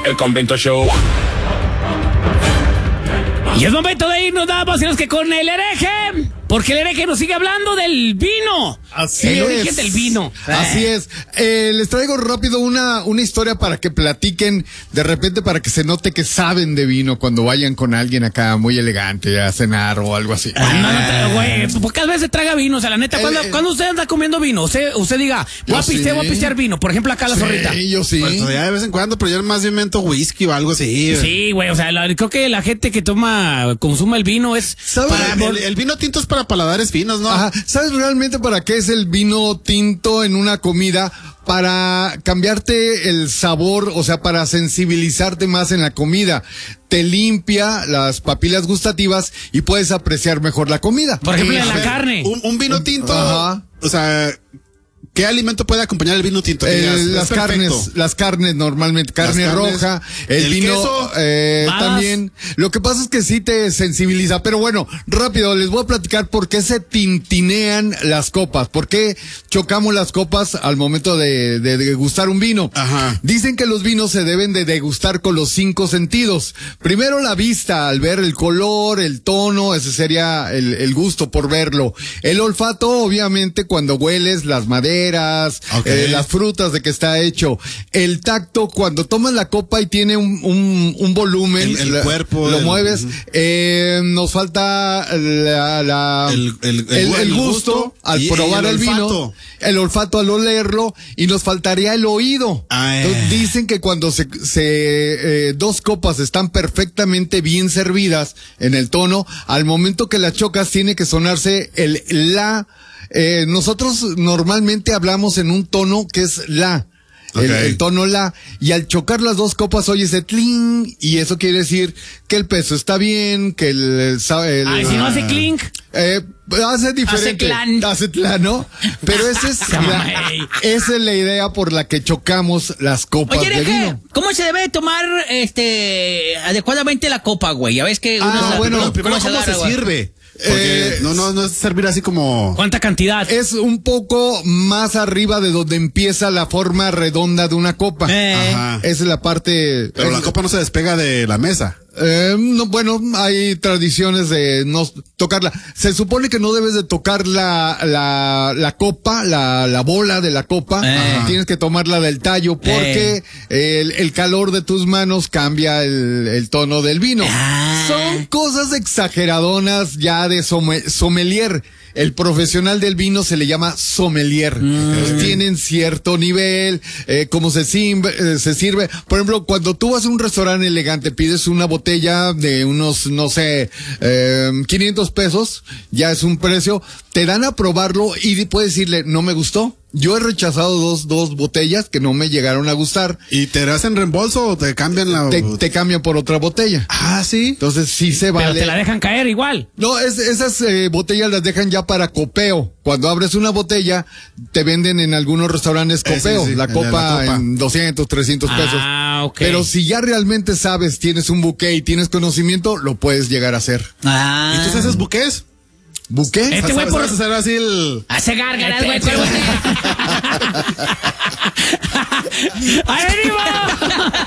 El Convento Show. Y es momento de irnos nada más que con el hereje, porque el hereje nos sigue hablando del vino. Así el es. origen del vino. Así es. Les traigo rápido una historia para que platiquen, de repente para que se note que saben de vino cuando vayan con alguien acá muy elegante a cenar o algo así. No, güey, pocas veces traga vino, o sea, la neta, cuando usted anda comiendo vino, usted diga, voy a pistear vino, por ejemplo, acá la zorrita. Sí, yo sí. Pues todavía de vez en cuando, pero yo más bien mento whisky o algo así. Sí, güey, o sea, creo que la gente que consume el vino es... El vino tinto es para paladares finos, ¿no? Ajá. ¿Sabes realmente para qué es el vino tinto en una comida? Para cambiarte el sabor, o sea, para sensibilizarte más en la comida. Te limpia las papilas gustativas y puedes apreciar mejor la comida. Por ejemplo, en la carne. Un vino tinto, Ajá. O sea... ¿Qué alimento puede acompañar el vino tinto? Las carnes normalmente, carne roja, el vino queso, también. Lo que pasa es que sí te sensibiliza, pero bueno, rápido, les voy a platicar por qué se tintinean las copas, por qué chocamos las copas al momento de degustar un vino. Ajá. Dicen que los vinos se deben de degustar con los 5 sentidos. Primero la vista, al ver el color, el tono, ese sería el gusto por verlo. El olfato, obviamente, cuando hueles las maderas, las frutas de que está hecho. El tacto, cuando tomas la copa y tiene un volumen, el cuerpo, lo mueves. Nos falta el gusto al probar el vino, el olfato al olerlo, y nos faltaría el oído. Entonces, dicen que cuando dos copas están perfectamente bien servidas en el tono, al momento que las chocas tiene que sonarse nosotros normalmente hablamos en un tono que es la. El tono la, y al chocar las dos copas oye ese clink, y eso quiere decir que el peso está bien, que si no hace clink. Hace diferente. Hace clan, ¿no? Pero esa es la idea por la que chocamos las copas de vino. ¿Cómo se debe tomar adecuadamente la copa, güey? Ya ves que primero ¿cómo se sirve? Porque no es servir así como... ¿Cuánta cantidad? Es un poco más arriba de donde empieza la forma redonda de una copa. Ajá. Esa es la parte... Pero la copa no se despega de la mesa. No, bueno, hay tradiciones de no tocarla. Se supone que no debes de tocar la copa, la bola de la copa. Tienes que tomarla del tallo porque el calor de tus manos cambia el tono del vino. Son cosas exageradonas ya de sommelier. El profesional del vino se le llama sommelier. Tienen cierto nivel, cómo se sirve. Por ejemplo, cuando tú vas a un restaurante elegante, pides una botella de unos, no sé, 500 pesos, ya es un precio, te dan a probarlo y puedes decirle, no me gustó. Yo he rechazado dos botellas que no me llegaron a gustar. ¿Y te hacen reembolso o te cambian la...? Te cambian por otra botella. Ah, ¿sí? Entonces sí se vale. Pero te la dejan caer igual. No, esas botellas las dejan ya para copeo. Cuando abres una botella, te venden en algunos restaurantes copeo. Sí, la copa en 200, 300 pesos. Ok. Pero si ya realmente sabes, tienes un buqué y tienes conocimiento, lo puedes llegar a hacer. ¿Y tú haces buqués? ¿Buqué? Este güey por hacer así el... Hace gárgaras, güey. ¡Ahí venimos!